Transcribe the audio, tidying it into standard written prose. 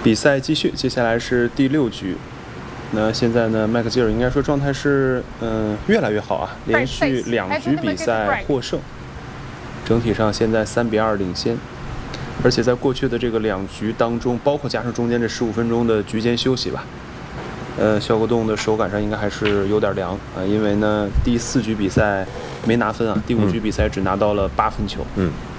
比赛继续，接下来是第6局。那现在呢，麦克吉尔应该说状态是越来越好啊，连续2局比赛获胜，整体上现在3-2领先。而且在过去的这个2局当中，包括加上中间这15分钟的局间休息吧，肖国栋的手感上应该还是有点凉啊，因为呢第4局比赛没拿分啊，第5局比赛只拿到了8分球。